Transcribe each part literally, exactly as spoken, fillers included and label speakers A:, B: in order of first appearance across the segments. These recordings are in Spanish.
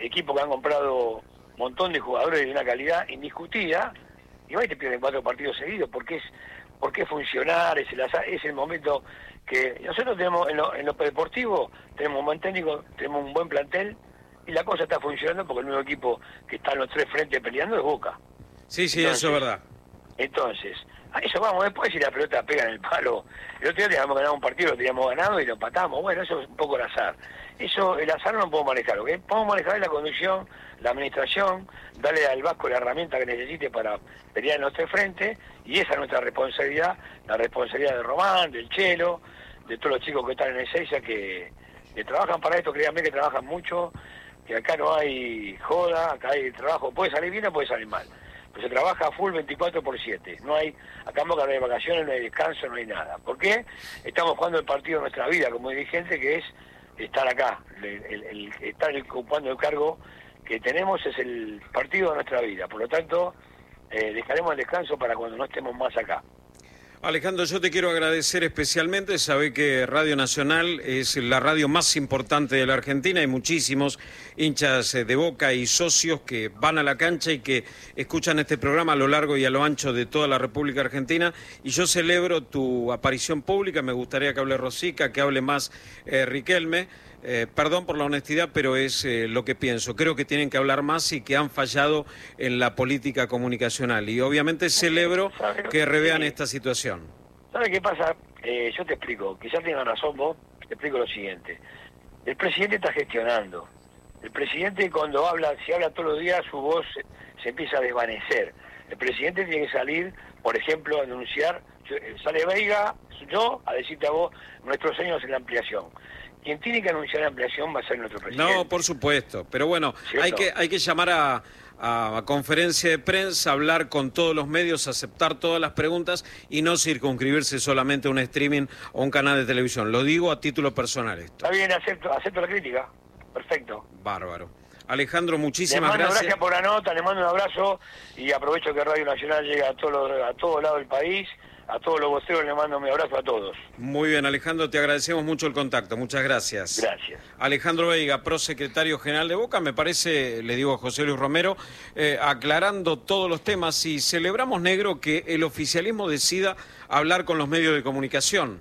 A: equipos que han comprado un montón de jugadores de una calidad indiscutida, y va y te pierden cuatro partidos seguidos, porque es porque funcionar, es el, es el momento que nosotros tenemos en lo, en lo deportivo, tenemos un buen técnico, tenemos un buen plantel, y la cosa está funcionando porque el nuevo equipo que está en los tres frentes peleando es Boca.
B: Sí, sí,
A: Entonces,
B: eso es verdad.
A: Entonces, a eso vamos después, si la pelota pega en el palo. El otro día teníamos ganado un partido, lo teníamos ganado y lo empatamos. Bueno, eso es un poco el azar. Eso, el azar no lo podemos manejar. Lo que podemos manejar es la conducción, la administración, darle al Vasco la herramienta que necesite para pelear en los tres frentes, y esa es nuestra responsabilidad, la responsabilidad de Román, del Chelo, de todos los chicos que están en el Ezeiza, que, que trabajan para esto, créanme que trabajan mucho, que acá no hay joda, acá hay trabajo, puede salir bien o puede salir mal. Pues se trabaja a full veinticuatro por siete. No hay, acá en Boca no hay vacaciones, no hay descanso, no hay nada. ¿Por qué? Estamos jugando el partido de nuestra vida como dirigente, que es estar acá. El, el, el, estar ocupando el cargo que tenemos es el partido de nuestra vida. Por lo tanto, eh, dejaremos el descanso para cuando no estemos más acá.
B: Alejandro, yo te quiero agradecer especialmente. Sabe que Radio Nacional es la radio más importante de la Argentina. Hay muchísimos hinchas de Boca y socios que van a la cancha y que escuchan este programa a lo largo y a lo ancho de toda la República Argentina. Y yo celebro tu aparición pública. Me gustaría que hable Rosica, que hable más eh, Riquelme. Eh, perdón por la honestidad, pero es eh, lo que pienso. Creo que tienen que hablar más y que han fallado en la política comunicacional. Y obviamente celebro que revean esta situación.
A: ¿Sabe qué pasa? Eh, yo te explico. Quizás tengas razón vos. Te explico lo siguiente. El presidente está gestionando. El presidente cuando habla, si habla todos los días, su voz se, se empieza a desvanecer. El presidente tiene que salir, por ejemplo, a anunciar, sale Veiga, yo, a decirte a vos, nuestros años en la ampliación. Quien tiene que anunciar la ampliación va a ser nuestro presidente.
B: No, por supuesto, pero bueno,
A: ¿cierto?
B: hay que hay que llamar a, a, a conferencia de prensa, hablar con todos los medios, aceptar todas las preguntas y no circunscribirse solamente a un streaming o un canal de televisión. Lo digo a título personal esto.
A: Está bien, acepto, acepto la crítica. Perfecto.
B: Bárbaro. Alejandro, muchísimas
A: le mando
B: gracias.
A: Gracias por la nota, le mando un abrazo y aprovecho que Radio Nacional llega a todos los, a todos lados del país. A todos los voceros le mando mi abrazo a todos.
B: Muy bien, Alejandro, te agradecemos mucho el contacto. Muchas gracias.
A: Gracias.
B: Alejandro Veiga, prosecretario general de Boca, me parece, le digo a José Luis Romero, eh, aclarando todos los temas. Y celebramos, Negro, que el oficialismo decida hablar con los medios de comunicación.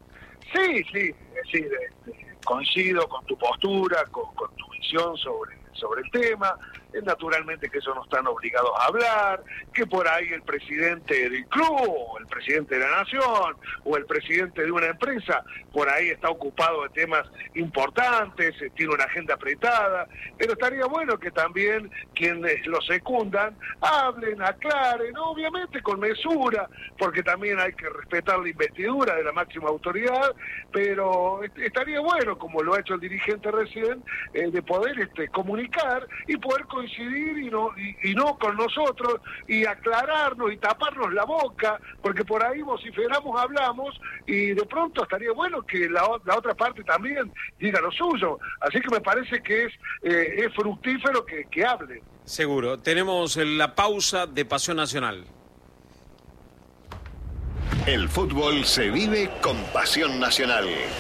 C: Sí, sí, sí, de, de, coincido con tu postura, con, con tu visión sobre, sobre el tema. Naturalmente que eso no están obligados a hablar, que por ahí el presidente del club, o el presidente de la nación, o el presidente de una empresa, por ahí está ocupado de temas importantes, tiene una agenda apretada, pero estaría bueno que también quienes lo secundan hablen, aclaren, obviamente con mesura, porque también hay que respetar la investidura de la máxima autoridad, pero estaría bueno, como lo ha hecho el dirigente recién, eh, de poder este, comunicar y poder coincidir y no y, y no con nosotros y aclararnos y taparnos la boca, porque por ahí vociferamos, hablamos y de pronto estaría bueno que la, la otra parte también diga lo suyo. Así que me parece que es, eh, es fructífero que, que hable.
B: Seguro. Tenemos la pausa de Pasión Nacional.
D: El fútbol se vive con Pasión Nacional.